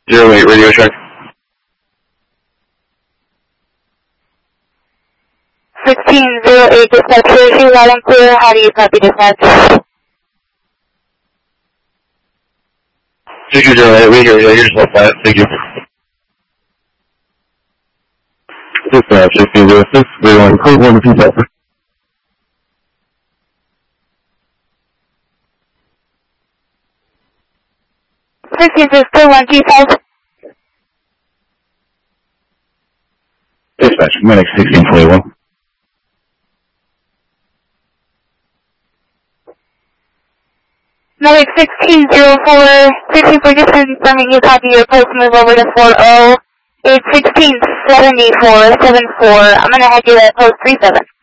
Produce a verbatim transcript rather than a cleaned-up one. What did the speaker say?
zero eight, radio check. sixteen zero eight, dispatch, hear you loud and clear. How do you copy, dispatch? sixteen zero eight, we hear you. You're just left that. Thank you. Dispatch, sixteen zero six, three one, code one, two seven. sixteen zero three one two five. Dispatch, Medic sixteen forty-one. Medic sixteen zero four, sixteen four, just confirming you copy your post move over to four oh. It's sixteen seventy-four seven four. I'm gonna head you to post three seven.